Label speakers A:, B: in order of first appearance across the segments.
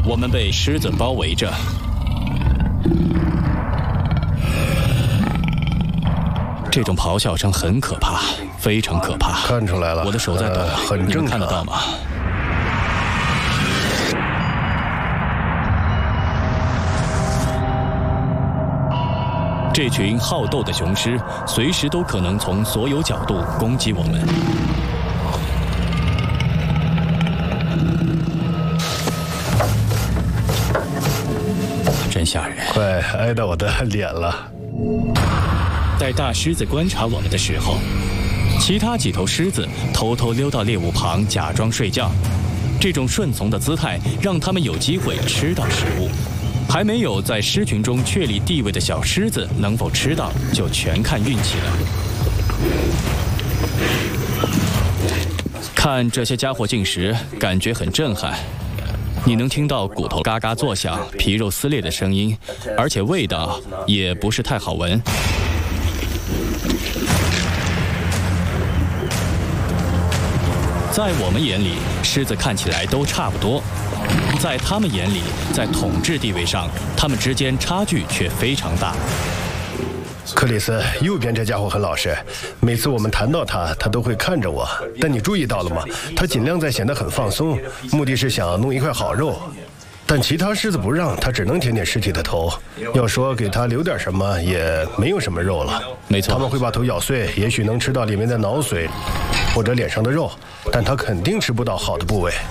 A: 我们被狮子包围着。这种咆哮声很可怕，非常可怕。
B: 看出来了，
A: 我的手在抖，
B: 很正常，
A: 你们看得到吗？这群好斗的雄狮，随时都可能从所有角度攻击我们。真吓人！
B: 快挨到我的脸了。
A: 在大狮子观察我们的时候，其他几头狮子偷偷溜到猎物旁，假装睡觉。这种顺从的姿态，让他们有机会吃到食物。还没有在狮群中确立地位的小狮子，能否吃到，就全看运气了。看这些家伙进食，感觉很震撼。你能听到骨头嘎嘎作响、皮肉撕裂的声音，而且味道也不是太好闻。在我们眼里，狮子看起来都差不多。在他们眼里，在统治地位上，他们之间差距却非常大。
B: 克里斯，右边这家伙很老实，每次我们谈到他，他都会看着我。但你注意到了吗？他尽量在显得很放松，目的是想弄一块好肉。但其他狮子不让，他只能舔舔尸体的头。要说给他留点什么，也没有什么肉了。
A: 没错，
B: 他们会把头咬碎，也许能吃到里面的脑髓或者脸上的肉，但他肯定吃不到好的部位。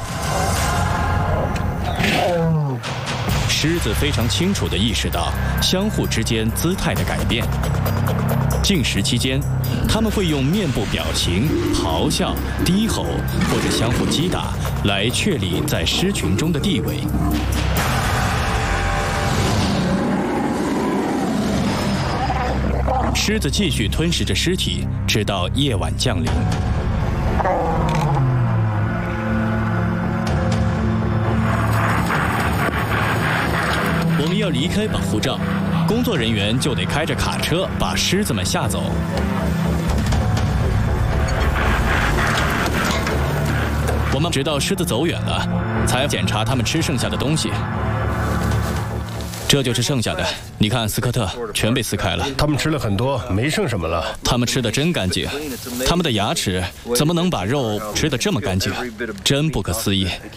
A: 狮子非常清楚地意识到相互之间姿态的改变。进食期间，他们会用面部表情、咆哮、低吼或者相互击打来确立在狮群中的地位。狮子继续吞噬着尸体，直到夜晚降临。我们要离开保护罩，工作人员就得开着卡车把狮子们吓走。我们直到狮子走远了，才检查他们吃剩下的东西。这就是剩下的，你看，斯科特，全被撕开了。
B: 他们吃了很多，没剩什么了。
A: 他们吃得真干净，他们的牙齿怎么能把肉吃得这么干净？真不可思议。